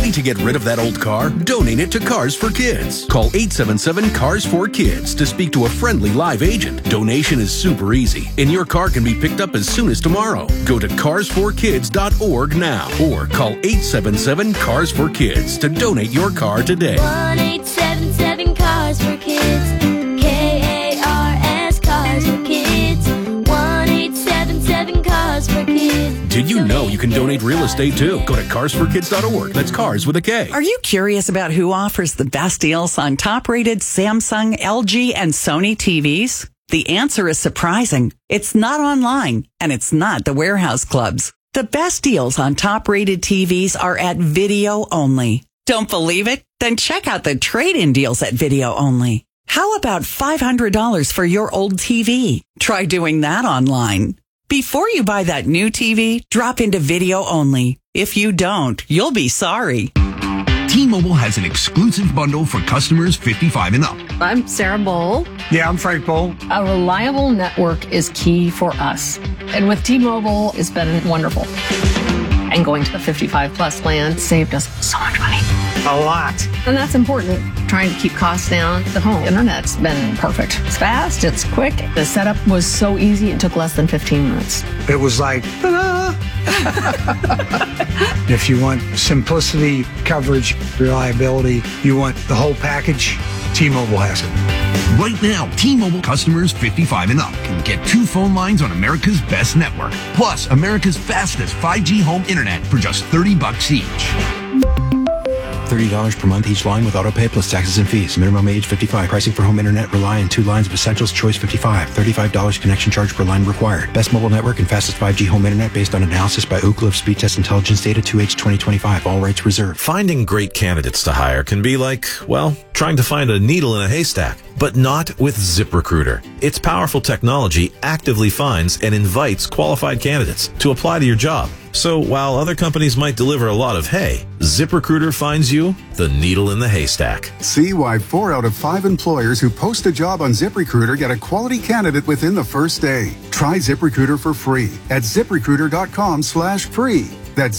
Ready to get rid of that old car? Donate it to Cars for Kids. Call 877-CARS-4-KIDS to speak to a friendly live agent. Donation is super easy, and your car can be picked up as soon as tomorrow. Go to carsforkids.org now or call 877-CARS-4-KIDS to donate your car today. 1-877-CARS-4-KIDS. KARS Cars for Kids. 1-877-CARS-4-KIDS. Did you know you can donate real estate too? Go to carsforkids.org. That's cars with a K. Are you curious about who offers the best deals on top-rated Samsung, LG, and Sony TVs? The answer is surprising. It's not online, and it's not the warehouse clubs. The best deals on top-rated TVs are at Video Only. Don't believe it? Then check out the trade-in deals at Video Only. How about $500 for your old TV? Try doing that online. Before you buy that new TV, drop into Video Only. If you don't, you'll be sorry. T-Mobile has an exclusive bundle for customers 55 and up. I'm Sarah Bowl. Yeah, I'm Frank Bowl. A reliable network is key for us. And with T-Mobile, it's been wonderful. And going to the 55 plus plan saved us so much money. A lot. And that's important. Trying to keep costs down. The home internet's been perfect. It's fast, it's quick. The setup was so easy, it took less than 15 minutes. It was like, ta-da! If you want simplicity, coverage, reliability, you want the whole package, T-Mobile has it. Right now, T-Mobile customers 55 and up can get 2 phone lines on America's best network, plus America's fastest 5G home internet for just $30 each. $30 per month each line with autopay plus taxes and fees. Minimum age 55. Pricing for home internet rely on 2 lines of essentials. Choice 55. $35 connection charge per line required. Best mobile network and fastest 5G home internet based on analysis by Ookla of Speed Test Intelligence data 2H 2025. All rights reserved. Finding great candidates to hire can be like, well, trying to find a needle in a haystack. But not with ZipRecruiter. Its powerful technology actively finds and invites qualified candidates to apply to your job. So while other companies might deliver a lot of hay, ZipRecruiter finds you the needle in the haystack. See why 4 out of 5 employers who post a job on ZipRecruiter get a quality candidate within the first day. Try ZipRecruiter for free at ZipRecruiter.com/free. That's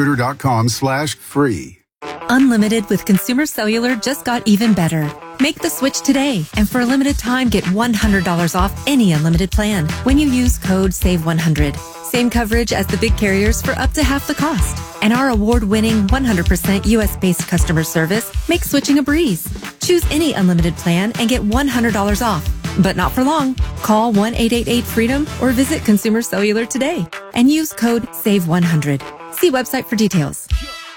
ZipRecruiter.com/free. Unlimited with Consumer Cellular just got even better. Make the switch today, and for a limited time, get $100 off any unlimited plan when you use code SAVE100. Same coverage as the big carriers for up to half the cost. And our award-winning 100% U.S.-based customer service makes switching a breeze. Choose any unlimited plan and get $100 off. But not for long. Call 1-888-FREEDOM or visit Consumer Cellular today and use code SAVE100. See website for details.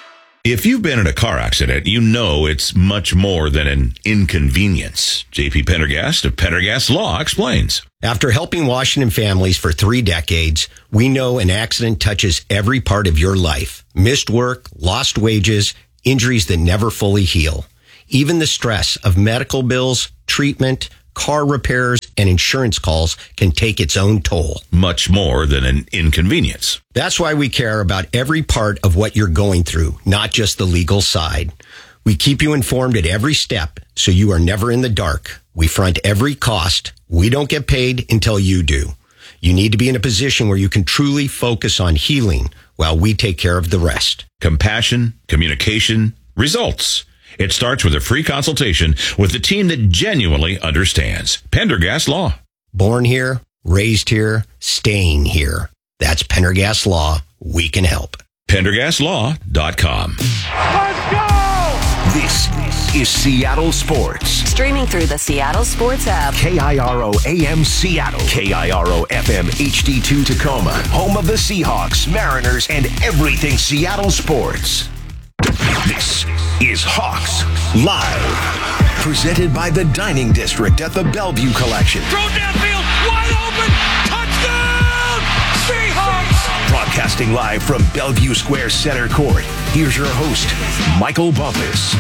If you've been in a car accident, you know it's much more than an inconvenience. JP Pendergast of Pendergast Law explains. After helping Washington families for 3 decades, we know an accident touches every part of your life. Missed work, lost wages, injuries that never fully heal. Even the stress of medical bills, treatment, car repairs, and insurance calls can take its own toll. Much more than an inconvenience. That's why we care about every part of what you're going through, not just the legal side. We keep you informed at every step, so you are never in the dark. We front every cost. We don't get paid until you do. You need to be in a position where you can truly focus on healing while we take care of the rest. Compassion, communication, results. It starts with a free consultation with the team that genuinely understands. Pendergast Law. Born here, raised here, staying here. That's Pendergast Law. We can help. PendergastLaw.com. Let's go! This is Seattle Sports. Streaming through the Seattle Sports app. KIRO AM Seattle. KIRO FM HD2 Tacoma. Home of the Seahawks, Mariners, and everything Seattle sports. This is Hawks Live. Presented by the Dining District at the Bellevue Collection. Throw downfield, wide open, touchdown, Seahawks! Broadcasting live from Bellevue Square Center Court. Here's your host, Michael Bumpus.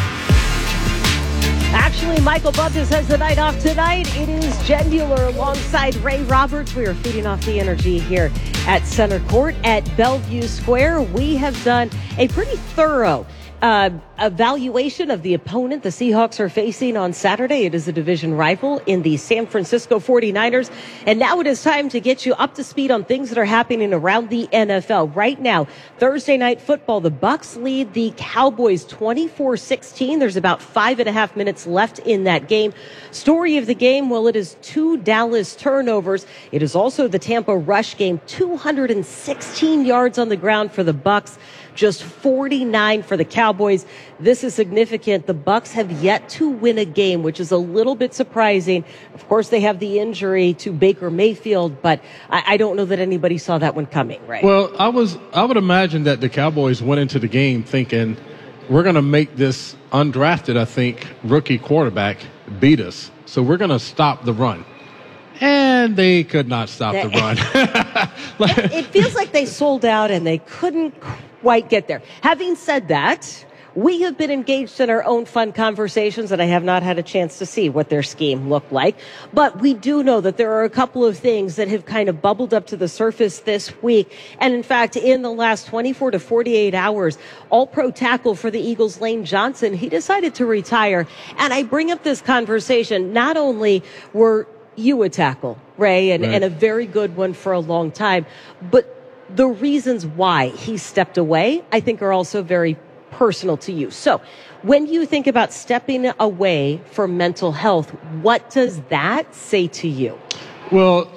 Actually, Michael Bumpus has the night off tonight. It is Jen Mueller alongside Ray Roberts. We are feeding off the energy here at Center Court at Bellevue Square. We have done a pretty thorough evaluation of the opponent the Seahawks are facing on Saturday. It is a division rival in the San Francisco 49ers. And now it is time to get you up to speed on things that are happening around the NFL. Right now, Thursday Night Football, the Bucs lead the Cowboys 24-16. There's about 5.5 minutes left in that game. Story of the game, well, it is 2 Dallas turnovers. It is also the Tampa rush game, 216 yards on the ground for the Bucs. Just 49 for the Cowboys. This is significant. The Bucs have yet to win a game, which is a little bit surprising. Of course, they have the injury to Baker Mayfield, but I don't know that anybody saw that one coming, right? Well, I would imagine that the Cowboys went into the game thinking, we're going to make this undrafted, I think, rookie quarterback beat us. So we're going to stop the run. And they could not stop the run. It feels like they sold out and they couldn't quite get there. Having said that, we have been engaged in our own fun conversations, and I have not had a chance to see what their scheme looked like. But we do know that there are a couple of things that have kind of bubbled up to the surface this week. And in fact, in the last 24 to 48 hours, all-pro tackle for the Eagles, Lane Johnson, he decided to retire. And I bring up this conversation, not only were you a tackle, Ray, and a very good one for a long time, but the reasons why he stepped away, I think, are also very personal to you. So when you think about stepping away for mental health, what does that say to you? Well,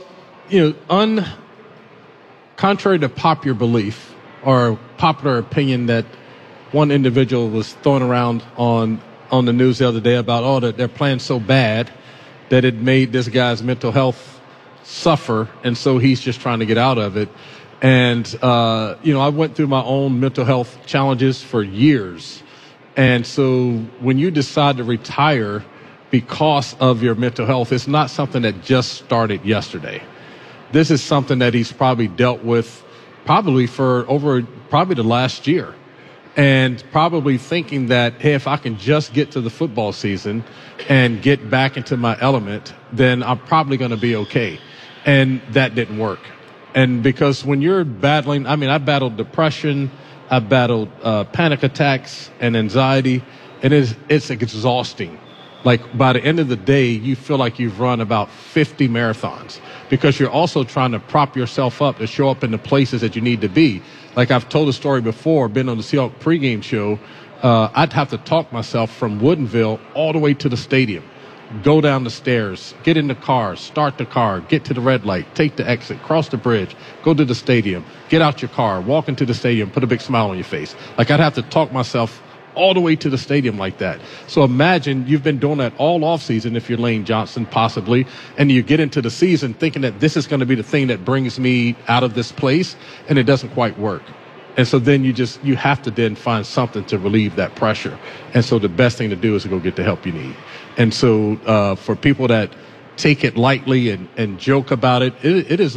contrary to popular belief or popular opinion that one individual was throwing around on the news the other day about, that they're playing so bad that it made this guy's mental health suffer, and so he's just trying to get out of it. And, I went through my own mental health challenges for years. And so when you decide to retire because of your mental health, it's not something that just started yesterday. This is something that he's probably dealt with for over the last year. And probably thinking that, hey, if I can just get to the football season and get back into my element, then I'm probably going to be okay. And that didn't work. And because when you're battling, I battled depression, I battled panic attacks and anxiety, and it's exhausting. Like by the end of the day, you feel like you've run about 50 marathons because you're also trying to prop yourself up to show up in the places that you need to be. Like I've told a story before, been on the Seahawks pregame show, I'd have to talk myself from Woodinville all the way to the stadium. Go down the stairs, get in the car, start the car, get to the red light, take the exit, cross the bridge, go to the stadium, get out your car, walk into the stadium, put a big smile on your face. Like I'd have to talk myself all the way to the stadium like that. So imagine you've been doing that all off season if you're Lane Johnson possibly, and you get into the season thinking that this is going to be the thing that brings me out of this place, and it doesn't quite work. And so then you have to then find something to relieve that pressure. And so the best thing to do is to go get the help you need. And so for people that take it lightly and joke about it, it is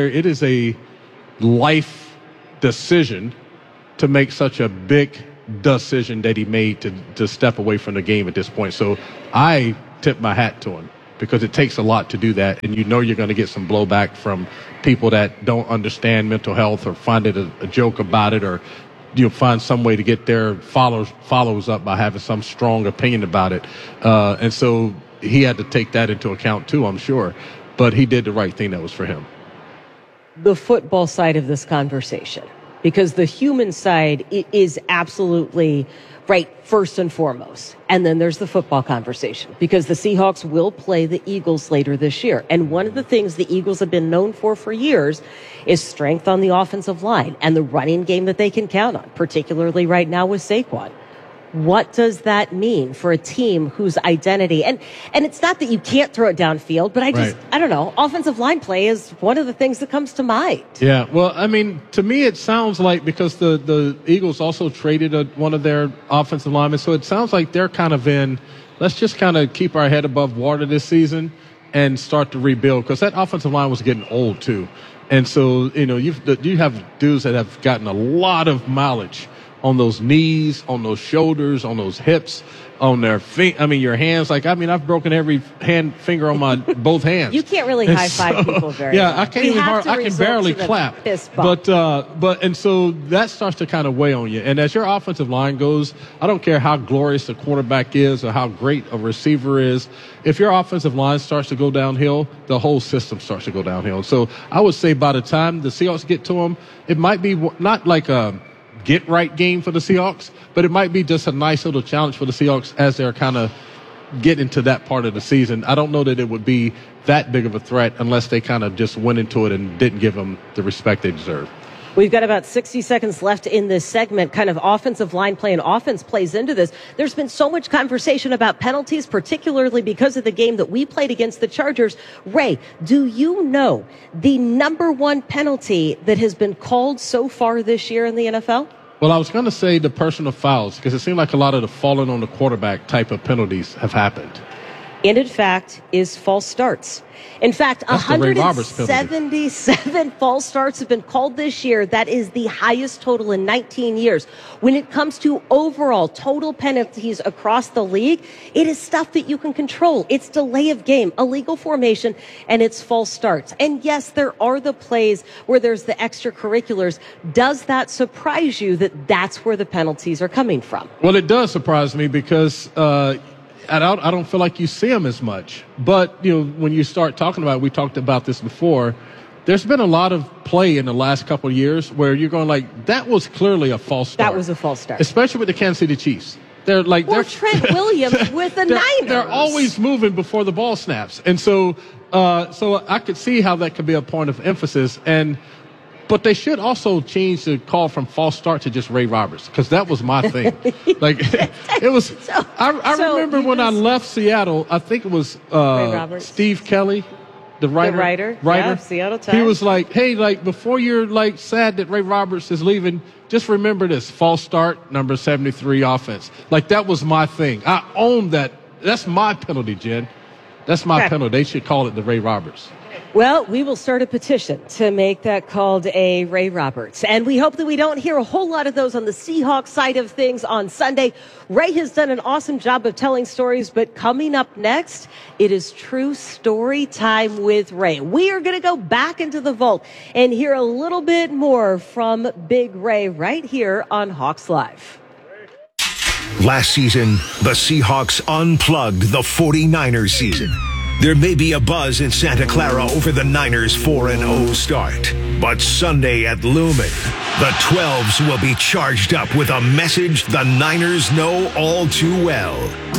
a life decision to make such a big decision that he made to step away from the game at this point. So I tip my hat to him because it takes a lot to do that. And you're going to get some blowback from people that don't understand mental health or find it a joke about it, or find some way to get their follows up by having some strong opinion about it. And so he had to take that into account too, I'm sure. But he did the right thing that was for him. The football side of this conversation, because the human side is absolutely right first and foremost. And then there's the football conversation, because the Seahawks will play the Eagles later this year. And one of the things the Eagles have been known for years is strength on the offensive line and the running game that they can count on, particularly right now with Saquon. What does that mean for a team whose identity, and it's not that you can't throw it downfield, but I don't know, offensive line play is one of the things that comes to mind. Yeah, well, to me it sounds like, because the Eagles also traded one of their offensive linemen, so it sounds like they're kind of let's just kind of keep our head above water this season and start to rebuild, because that offensive line was getting old too. And so, you have dudes that have gotten a lot of mileage on those knees, on those shoulders, on those hips, on their feet. I mean, your hands. I've broken every finger on my both hands. You can't really high five people very well. I can't I can barely clap. And so that starts to kind of weigh on you. And as your offensive line goes, I don't care how glorious the quarterback is or how great a receiver is. If your offensive line starts to go downhill, the whole system starts to go downhill. So I would say by the time the Seahawks get to them, it might be not like a get-right game for the Seahawks, but it might be just a nice little challenge for the Seahawks as they're kind of getting to that part of the season. I don't know that it would be that big of a threat unless they kind of just went into it and didn't give them the respect they deserve. We've got about 60 seconds left in this segment. Kind of offensive line play and offense plays into this. There's been so much conversation about penalties, particularly because of the game that we played against the Chargers. Ray, do you know the number one penalty that has been called so far this year in the NFL? Well, I was going to say the personal fouls, because it seemed like a lot of the falling on the quarterback type of penalties have happened. And in fact, is false starts. In fact, 177 false starts have been called this year. That is the highest total in 19 years. When it comes to overall total penalties across the league, it is stuff that you can control. It's delay of game, illegal formation, and it's false starts. And yes, there are the plays where there's the extracurriculars. Does that surprise you that that's where the penalties are coming from? Well, it does surprise me because I don't feel like you see them as much. But, when you start talking about it, we talked about this before, there's been a lot of play in the last couple of years where you're going like, that was clearly a false start. That was a false start. Especially with the Kansas City Chiefs. They're Trent Williams with the Niners. They're always moving before the ball snaps. And so I could see how that could be a point of emphasis. But they should also change the call from false start to just Ray Roberts, because that was my thing. It was. I remember when I left Seattle. I think it was Steve Kelly, the writer. Yeah, Seattle Times. He was like, "Hey, before you're sad that Ray Roberts is leaving, just remember this: false start, number 73 offense." That was my thing. I own that. That's my penalty, Jen. That's my penalty. They should call it the Ray Roberts. Well, we will start a petition to make that called a Ray Roberts. And we hope that we don't hear a whole lot of those on the Seahawks side of things on Sunday. Ray has done an awesome job of telling stories, but coming up next, it is true story time with Ray. We are going to go back into the vault and hear a little bit more from Big Ray right here on Hawks Live. Last season, the Seahawks unplugged the 49ers season. There may be a buzz in Santa Clara over the Niners' 4-0 start. But Sunday at Lumen, the 12s will be charged up with a message the Niners know all too well.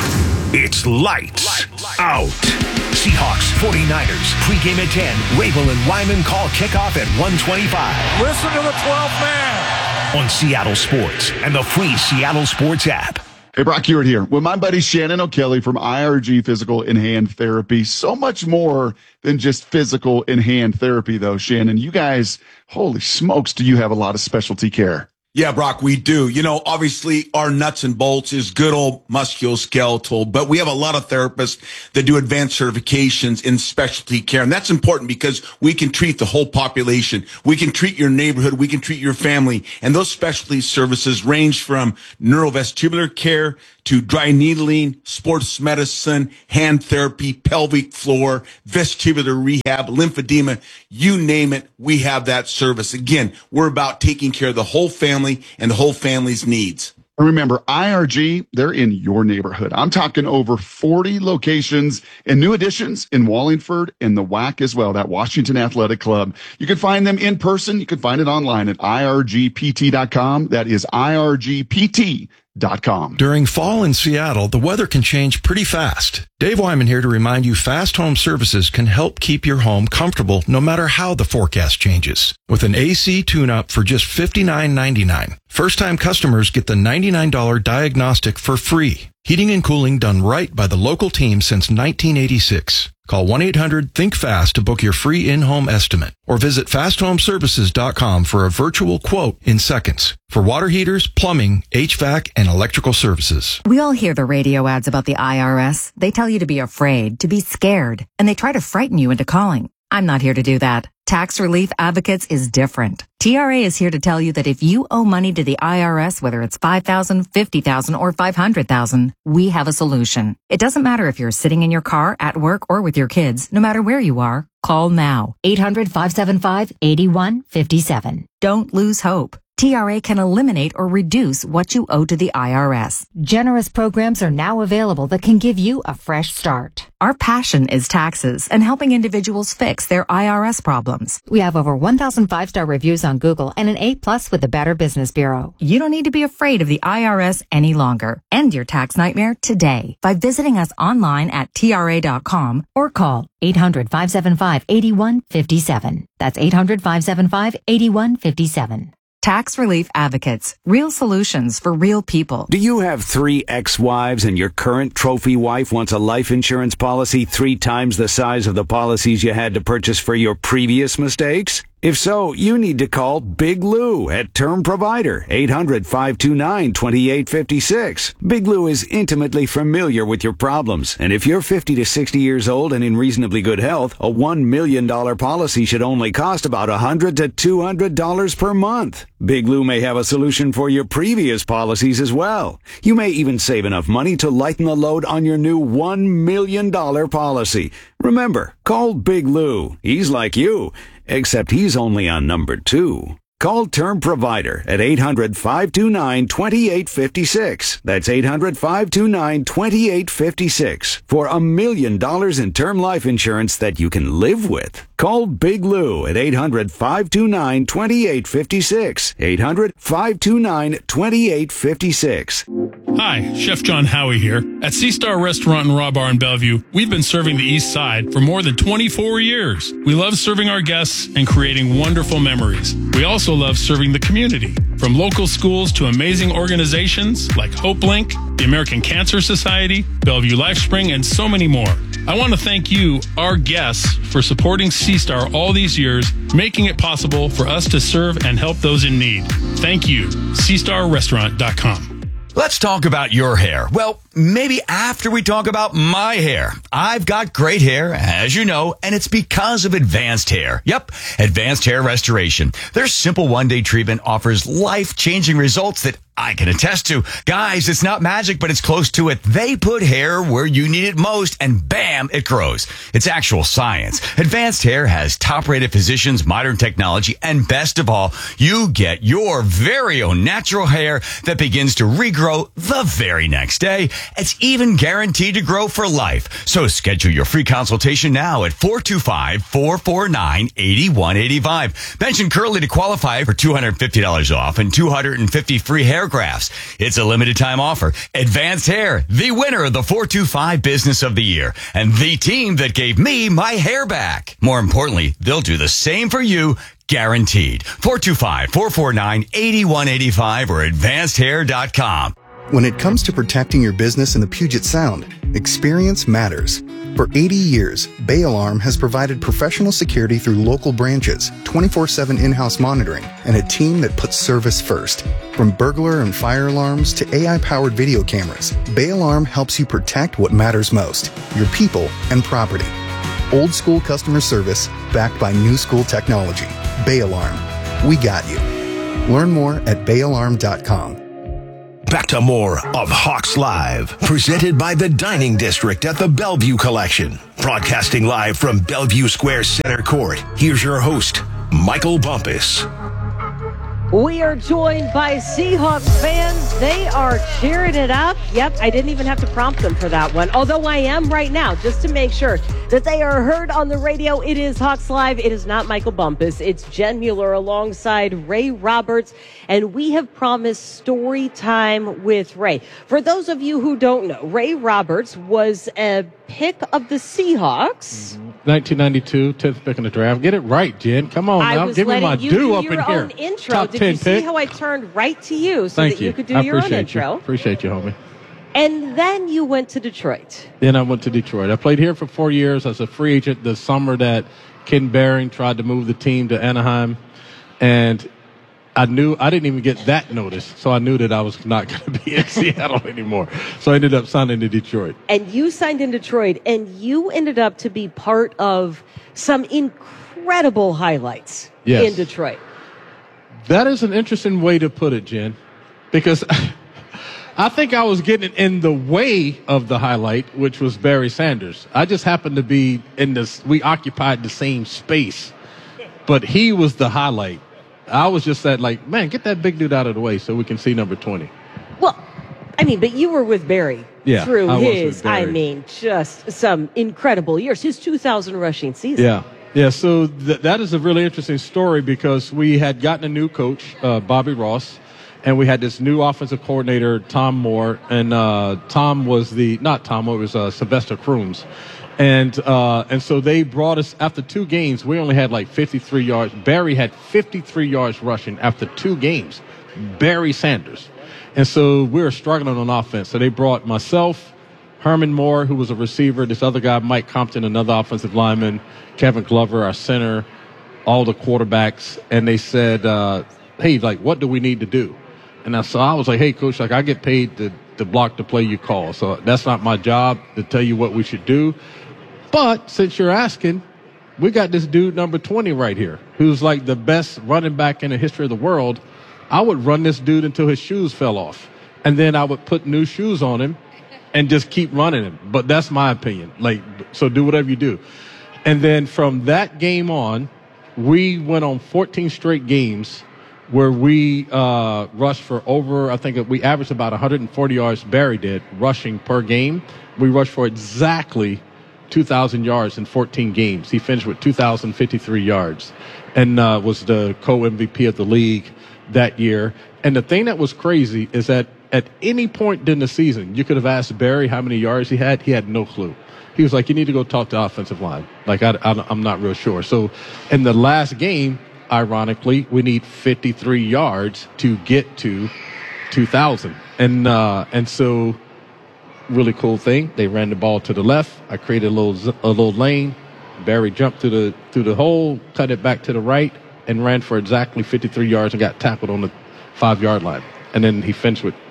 It's lights out. Seahawks, 49ers, pregame at 10. Rabel and Wyman call kickoff at 1:25. Listen to the 12th man. On Seattle Sports and the free Seattle Sports app. Hey, Brock Hewitt here with my buddy Shannon O'Kelly from IRG Physical and Hand Therapy. So much more than just physical and hand therapy, though, Shannon. You guys, holy smokes, do you have a lot of specialty care? Yeah, Brock, we do. Obviously our nuts and bolts is good old musculoskeletal, but we have a lot of therapists that do advanced certifications in specialty care. And that's important because we can treat the whole population. We can treat your neighborhood. We can treat your family. And those specialty services range from neurovestibular care to dry needling, sports medicine, hand therapy, pelvic floor, vestibular rehab, lymphedema, you name it, we have that service. Again, we're about taking care of the whole family and the whole family's needs. Remember, IRG, they're in your neighborhood. I'm talking over 40 locations and new additions in Wallingford and the WAC as well, that Washington Athletic Club. You can find them in person. You can find it online at irgpt.com. That is irgpt.com. During fall in Seattle, the weather can change pretty fast. Dave Wyman here to remind you Fast Home Services can help keep your home comfortable no matter how the forecast changes. With an AC tune-up for just $59.99. First-time customers get the $99 diagnostic for free. Heating and cooling done right by the local team since 1986. Call 1-800-THINK-FAST to book your free in-home estimate or visit fasthomeservices.com for a virtual quote in seconds for water heaters, plumbing, HVAC, and electrical services. We all hear the radio ads about the IRS. They tell you to be afraid, to be scared, and they try to frighten you into calling. I'm not here to do that. Tax Relief Advocates is different. TRA is here to tell you that if you owe money to the IRS, whether it's $5,000, $50,000, or $500,000, we have a solution. It doesn't matter if you're sitting in your car, at work, or with your kids. No matter where you are, call now. 800-575-8157. Don't lose hope. TRA can eliminate or reduce what you owe to the IRS. Generous programs are now available that can give you a fresh start. Our passion is taxes and helping individuals fix their IRS problems. We have over 1,000 5-star reviews on Google and an A+ with the Better Business Bureau. You don't need to be afraid of the IRS any longer. End your tax nightmare today by visiting us online at TRA.com or call 800-575-8157. That's 800-575-8157. Tax Relief Advocates. Real solutions for real people. Do you have 3 ex-wives and your current trophy wife wants a life insurance policy 3 times the size of the policies you had to purchase for your previous mistakes? If so, you need to call Big Lou at Term Provider, 800-529-2856. Big Lou is intimately familiar with your problems, and if you're 50 to 60 years old and in reasonably good health, a $1 million policy should only cost about $100 to $200 per month. Big Lou may have a solution for your previous policies as well. You may even save enough money to lighten the load on your new $1 million policy. Remember, call Big Lou. He's like you, except he's only on number 2. Call Term Provider at 800-529-2856. That's 800-529-2856 for $1 million in term life insurance that you can live with. Call Big Lou at 800-529-2856. 800-529-2856. Hi, Chef John Howie here. At Sea Star Restaurant and Raw Bar in Bellevue, we've been serving the East Side for more than 24 years. We love serving our guests and creating wonderful memories. We also love serving the community, from local schools to amazing organizations like HopeLink, the American Cancer Society, Bellevue LifeSpring, and so many more. I want to thank you, our guests, for supporting Sea Star all these years, making it possible for us to serve and help those in need. Thank you. SeaStarRestaurant.com. Let's talk about your hair. Well, maybe after we talk about my hair. I've got great hair, as you know, and it's because of Advanced Hair. Yep, Advanced Hair Restoration. Their simple one-day treatment offers life-changing results that I can attest to. Guys, it's not magic, but it's close to it. They put hair where you need it most, and bam, it grows. It's actual science. Advanced Hair has top-rated physicians, modern technology, and best of all, you get your very own natural hair that begins to regrow the very next day. It's even guaranteed to grow for life. So schedule your free consultation now at 425-449-8185. Mention Curly to qualify for $250 off and 250 free hair grafts. It's a limited time offer. Advanced Hair, the winner of the 425 Business of the Year, and the team that gave me my hair back. More importantly, they'll do the same for you, guaranteed. 425-449-8185 or advancedhair.com. When it comes to protecting your business in the Puget Sound, experience matters. For 80 years, Bay Alarm has provided professional security through local branches, 24/7 in-house monitoring, and a team that puts service first. From burglar and fire alarms to AI-powered video cameras, Bay Alarm helps you protect what matters most, your people and property. Old school customer service backed by new school technology. Bay Alarm. We got you. Learn more at bayalarm.com. Back to more of Hawks Live, presented by the Dining District at the Bellevue Collection. Broadcasting live from Bellevue Square Center Court, here's your host, Michael Bumpus. We are joined by Seahawks fans. They are cheering it up. Yep, I didn't even have to prompt them for that one, although I am right now, just to make sure that they are heard on the radio. It is Hawks Live. It is not Michael Bumpus. It's Jen Mueller alongside Ray Roberts, and we have promised story time with Ray. For those of you who don't know, Ray Roberts was a pick of the Seahawks. 1992, 10th pick in the draft. Get it right, Jen. Come on now. Give me my due up in here. Own intro. Did you see how I turned right to you so that you could do your own intro? Appreciate you, homie. And then you went to Detroit. Then I went to Detroit. I played here for 4 years as a free agent the summer that Ken Behring tried to move the team to Anaheim. And I knew I didn't even get that notice, so I knew that I was not going to be in Seattle anymore. So I ended up signing to Detroit. And you signed in Detroit, and you ended up to be part of some incredible incredible highlights in Detroit. That is an interesting way to put it, Jen, because I think I was getting in the way of the highlight, which was Barry Sanders. I just happened to be we occupied the same space, but he was the highlight. I was just man, get that big dude out of the way so we can see number 20. Well, but you were with Barry through just some incredible years. His 2,000 rushing season. Yeah. So that is a really interesting story because we had gotten a new coach, Bobby Ross, and we had this new offensive coordinator, Tom Moore, and Tom was Sylvester Crooms. And so they brought us after 2 games. We only had 53 yards. Barry had 53 yards rushing after 2 games. Barry Sanders. And so we were struggling on offense. So they brought myself, Herman Moore, who was a receiver, this other guy, Mike Compton, another offensive lineman, Kevin Glover, our center, all the quarterbacks. And they said, hey, what do we need to do? And I was like, hey, coach, I get paid to block the play you call. So that's not my job to tell you what we should do. But since you're asking, we got this dude, number 20 right here, who's the best running back in the history of the world. I would run this dude until his shoes fell off. And then I would put new shoes on him and just keep running him. But that's my opinion. So do whatever you do. And then from that game on, we went on 14 straight games where we rushed for over, I think we averaged about 140 yards, Barry did, rushing per game. We rushed for exactly 2,000 yards in 14 games. He finished with 2,053 yards and was the co-MVP of the league that year. And the thing that was crazy is that at any point during the season, you could have asked Barry how many yards he had. He had no clue. He was like, you need to go talk to the offensive line. I'm not real sure. So in the last game, ironically, we need 53 yards to get to 2,000. And so really cool thing. They ran the ball to the left. I created a little lane. Barry jumped through the hole, cut it back to the right, and ran for exactly 53 yards and got tackled on the 5-yard line. And then he finished with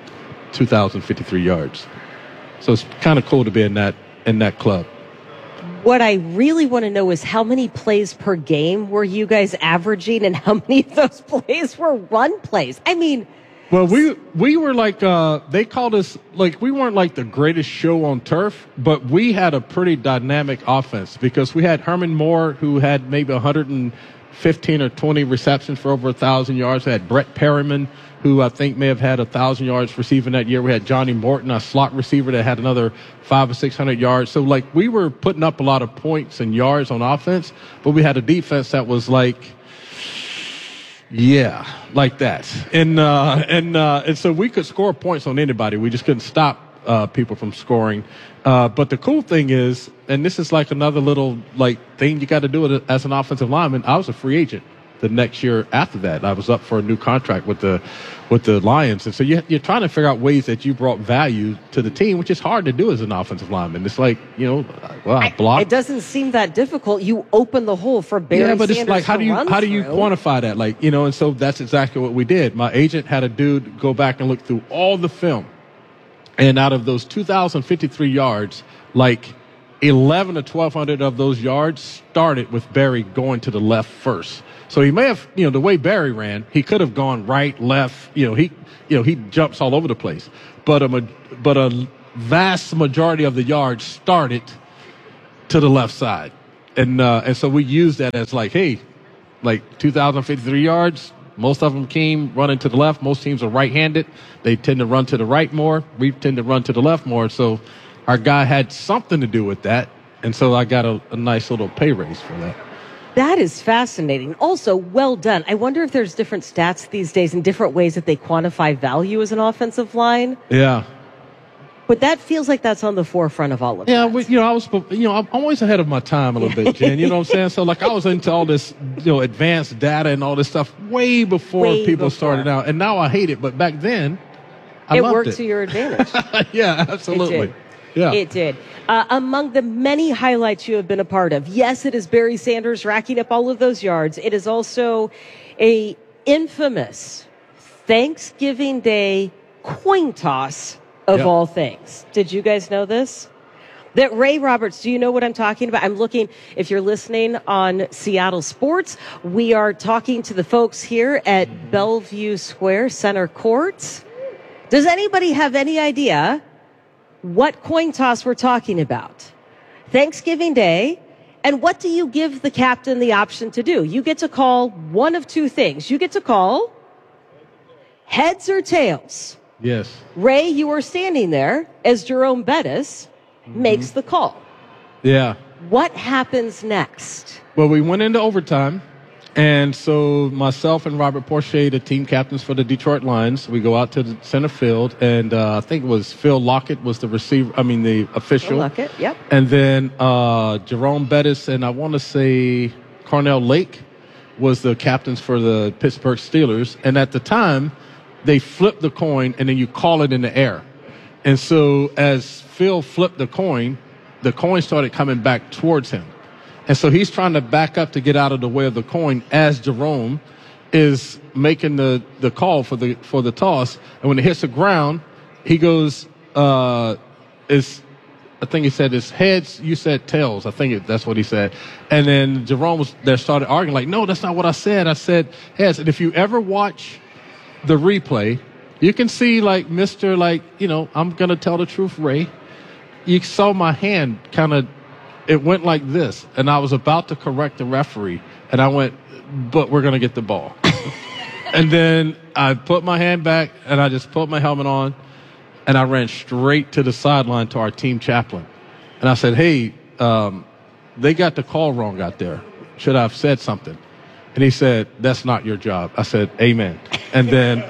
2,053 yards. So it's kind of cool to be in that club. What I really want to know is how many plays per game were you guys averaging and how many of those plays were run plays? Well, we were they called us, we weren't the greatest show on turf, but we had a pretty dynamic offense because we had Herman Moore, who had maybe 115 or 20 receptions for over 1,000 yards. We had Brett Perryman, who I think may have had 1,000 yards receiving that year. We had Johnny Morton, a slot receiver that had another 500 or 600 yards. So we were putting up a lot of points and yards on offense, but we had a defense that was like that. And so we could score points on anybody. We just couldn't stop people from scoring. But the cool thing is, and this is another little thing you got to do it as an offensive lineman. I was a free agent the next year after that. I was up for a new contract with the Lions. And so you're trying to figure out ways that you brought value to the team, which is hard to do as an offensive lineman. It's I block. It doesn't seem that difficult. You open the hole for Barry Sanders. Yeah, but it's how do you quantify that? And so that's exactly what we did. My agent had a dude go back and look through all the film. And out of those 2,053 yards, 11 to 1,200 of those yards started with Barry going to the left first. So he may have, the way Barry ran, he could have gone right, left. He jumps all over the place. But a vast majority of the yards started to the left side, and so we used that as 2,053 yards. Most of them came running to the left. Most teams are right-handed. They tend to run to the right more. We tend to run to the left more. So our guy had something to do with that, and so I got a nice little pay raise for that. That is fascinating. Also, well done. I wonder if there's different stats these days and different ways that they quantify value as an offensive line. Yeah. But that feels like that's on the forefront of all of that. Yeah, I'm always ahead of my time a little bit, Jen. You know what I'm saying? So, I was into all this, advanced data and all this stuff way before people started out. And now I hate it. But back then, I loved it. It worked to your advantage. Yeah, absolutely. It did. Yeah. It did. Among the many highlights you have been a part of, yes, it is Barry Sanders racking up all of those yards. It is also a infamous Thanksgiving Day coin toss of all things. Did you guys know this? That Ray Roberts, do you know what I'm talking about? I'm looking, if you're listening on Seattle Sports, we are talking to the folks here at Bellevue Square Center Court. Does anybody have any idea what coin toss we're talking about? Thanksgiving Day. And what do you give the captain the option to do? You get to call one of two things. You get to call heads or tails. Yes. Ray, you are standing there as Jerome Bettis makes the call. Yeah. What happens next? Well, we went into overtime, and so myself and Robert Porcher, the team captains for the Detroit Lions, we go out to the center field, and I think it was Phil Lockett was the official. Phil Lockett, yep. And then Jerome Bettis and I want to say Cornell Lake was the captains for the Pittsburgh Steelers. And at the time, they flipped the coin, and then you call it in the air. And so as Phil flipped the coin started coming back towards him. And so he's trying to back up to get out of the way of the coin as Jerome is making the call for the toss. And when it hits the ground, he goes, I think he said it's heads, you said tails. I think that's what he said. And then Jerome started arguing like, no, that's not what I said. I said heads. And if you ever watch the replay, you can see like Mr. I'm going to tell the truth, Ray. You saw my hand it went like this, and I was about to correct the referee, and I went, but we're going to get the ball. And then I put my hand back, and I just put my helmet on, and I ran straight to the sideline to our team chaplain. And I said, hey, they got the call wrong out there. Should I have said something? And he said, that's not your job. I said, amen. And then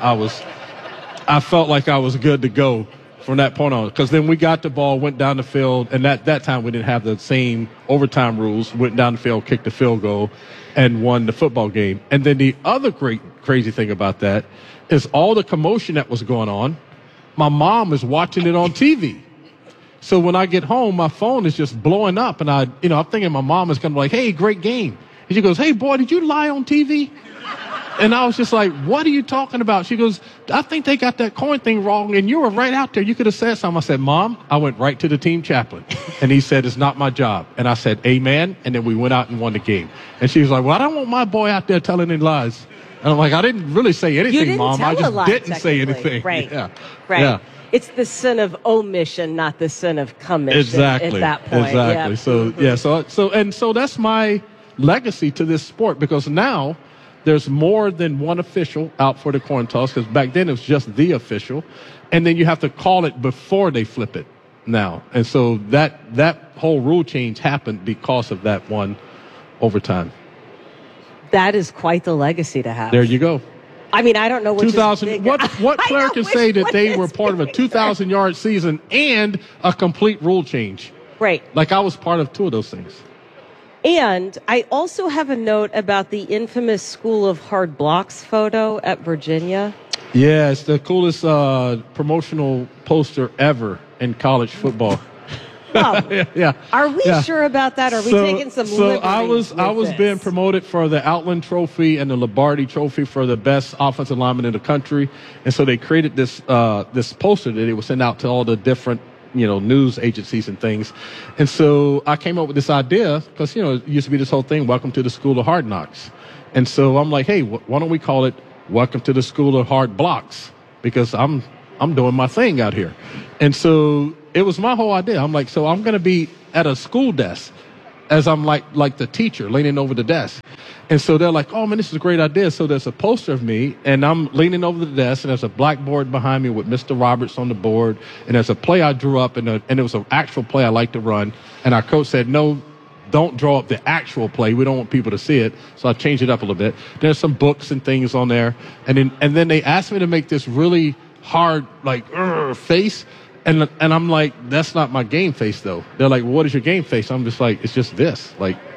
I felt like I was good to go from that point on, because then we got the ball, went down the field, and that time we didn't have the same overtime rules, went down the field, kicked the field goal, and won the football game. And then the other crazy thing about that is all the commotion that was going on, my mom is watching it on TV. So when I get home, my phone is just blowing up, and I'm thinking my mom is going to be like, hey, great game. And she goes, hey, boy, did you lie on TV? And I was just like, what are you talking about? She goes, I think they got that coin thing wrong, and you were right out there. You could have said something. I said, Mom, I went right to the team chaplain. And he said, it's not my job. And I said, amen. And then we went out and won the game. And she was like, well, I don't want my boy out there telling any lies. And I'm like, I didn't really say anything, Mom. I just didn't say anything. Right. Yeah. Right. Yeah. It's the sin of omission, not the sin of commission. Exactly. At that point. Exactly. Yeah. So that's my legacy to this sport, because now there's more than one official out for the coin toss, because back then it was just the official. And then you have to call it before they flip it now. And so that whole rule change happened because of that one overtime. That is quite the legacy to have. There you go. I mean, I don't know what 2000. What player can say that they were part of a 2,000-yard season and a complete rule change? Right. Like I was part of two of those things. And I also have a note about the infamous School of Hard Blocks photo at Virginia. Yeah, it's the coolest promotional poster ever in college football. Yeah. Are we sure about that? Are we taking some liberties? So I was being promoted for the Outland Trophy and the Lombardi Trophy for the best offensive lineman in the country, and so they created this poster that they would send out to all the different news agencies and things. And so I came up with this idea because it used to be this whole thing, welcome to the School of Hard Knocks. And so I'm like, hey, why don't we call it welcome to the School of Hard Blocks, because I'm doing my thing out here. And so it was my whole idea. I'm like, so I'm going to be at a school desk as I'm like the teacher leaning over the desk. And so they're like, oh, man, this is a great idea. So there's a poster of me, and I'm leaning over the desk, and there's a blackboard behind me with Mr. Roberts on the board, and there's a play I drew up, and it was an actual play I like to run. And our coach said, no, don't draw up the actual play. We don't want people to see it. So I changed it up a little bit. There's some books and things on there. And then they asked me to make this really hard, face. And I'm like, that's not my game face, though. They're like, well, what is your game face? I'm just like, it's just this.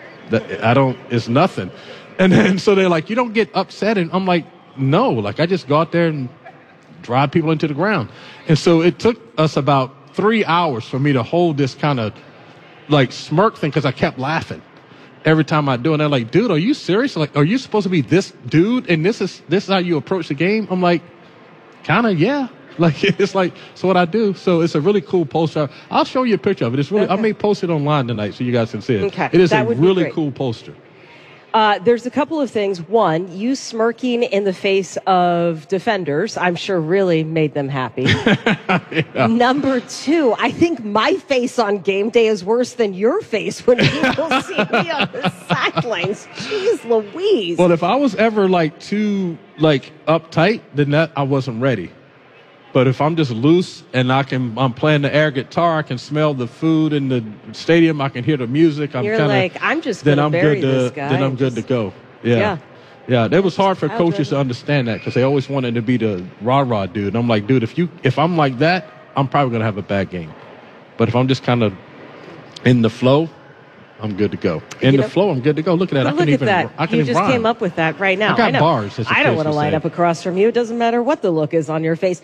It's nothing. And then so they're like, you don't get upset. And I'm like, no, I just go out there and drive people into the ground. And so it took us about 3 hours for me to hold this kind of smirk thing, because I kept laughing every time I do it. And they're like, dude, are you serious? Are you supposed to be this dude? And this is how you approach the game? I'm like, kind of, yeah. Like, it's like, so what I do, so it's a really cool poster. I'll show you a picture of it. It's really, I may post it online tonight so you guys can see it. Okay. It is That a would be really great. cool poster. There's a couple of things. One, you smirking in the face of defenders, I'm sure really made them happy. Number two, I think my face on game day is worse than your face when people see me on the sidelines. Jeez Louise. Well, if I was ever like too like uptight, then that I wasn't ready. But if I'm just loose and I'm playing the air guitar, I can smell the food in the stadium, I can hear the music. You're like, I'm just going to bury this guy. Then I'm good to go. Yeah. It was hard for coaches to understand that because they always wanted to be the rah-rah dude. And I'm like, dude, if I'm like that, I'm probably going to have a bad game. But if I'm just kind of in the flow, I'm good to go. In the flow, I'm good to go. Look at that. Look at that. You just came up with that right now. I got know. bars. I don't want to line up across from you. It doesn't matter what the look is on your face.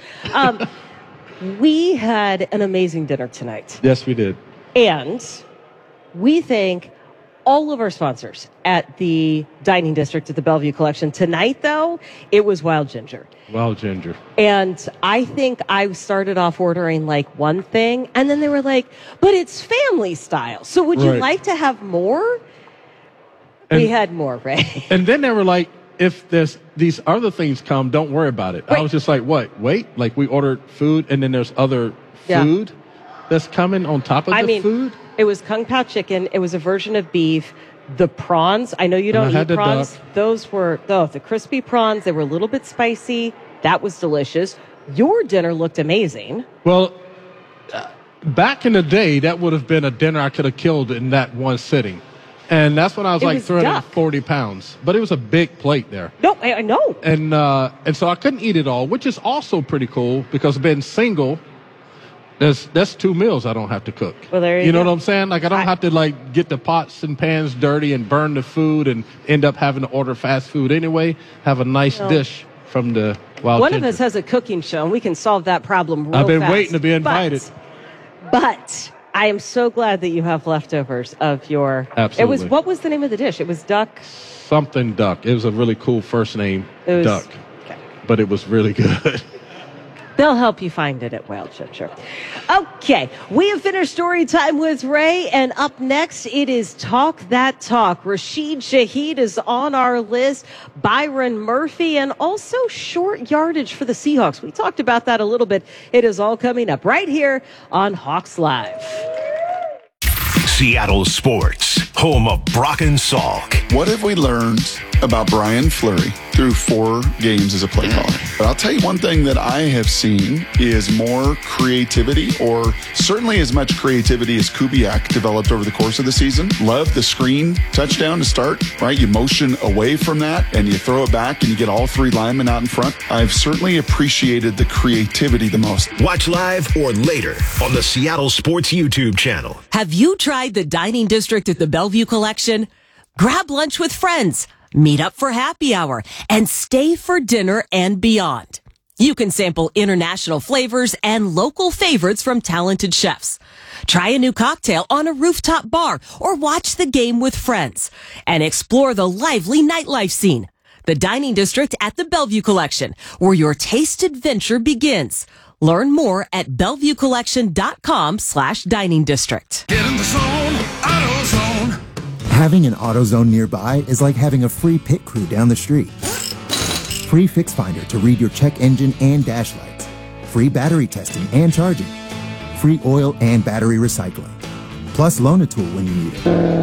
We had an amazing dinner tonight. Yes, we did. And we thank all of our sponsors at the Dining District at the Bellevue Collection. Tonight, though, it was Wild Ginger. Wild Ginger. And I think I started off ordering like one thing, and then they were like, but it's family style. So would you like to have more? We had more, Ray. And then they were like, if there's these other things come, don't worry about it. I was just like, what? Wait? Like we ordered food, and then there's other food that's coming on top of the food? It was Kung Pao chicken. It was a version of beef. The prawns, I know you don't eat prawns. Duck. Those were, the crispy prawns. They were a little bit spicy. That was delicious. Your dinner looked amazing. Well, back in the day, that would have been a dinner I could have killed in that one sitting. And that's when I was like 340 pounds. But it was a big plate there. No, I know. And so I couldn't eat it all, which is also pretty cool because being single, that's 2 meals I don't have to cook. Well, there you know go. what I'm saying? Like I don't have to like get the pots and pans dirty and burn the food and end up having to order fast food anyway. Have a nice dish from the Wild One Ginger. of us has a cooking show, and we can solve that problem real fast. I've been waiting to be invited. But I am so glad that you have leftovers of your... Absolutely. What was the name of the dish? It was duck... Something duck. It was a really cool first name, It was- Duck. okay. But it was really good. They'll help you find it at Wild Ginger. Okay, we have finished story time with Ray, and up next it is Talk That Talk. Rashid Shaheed is on our list, Byron Murphy, and also short yardage for the Seahawks. We talked about that a little bit. It is all coming up right here on Hawks Live. Seattle Sports, home of Brock and Salk. What have we learned about Brian Fleury through 4 games as a play caller? But I'll tell you one thing that I have seen is more creativity, or certainly as much creativity as Kubiak developed over the course of the season. Love the screen touchdown to start, right? You motion away from that and you throw it back and you get all 3 linemen out in front. I've certainly appreciated the creativity the most. Watch live or later on the Seattle Sports YouTube channel. Have you tried the Dining District at the Bellevue Collection? Grab lunch with friends, meet up for happy hour, and stay for dinner and beyond. You can sample international flavors and local favorites from talented chefs. Try a new cocktail on a rooftop bar or watch the game with friends and explore the lively nightlife scene. The Dining District at the Bellevue Collection, where your taste adventure begins. Learn more at BellevueCollection.com/dining district. Get in the zone, AutoZone. Having an AutoZone nearby is like having a free pit crew down the street. Free Fix Finder to read your check engine and dash lights. Free battery testing and charging. Free oil and battery recycling. Plus loan a tool when you need it.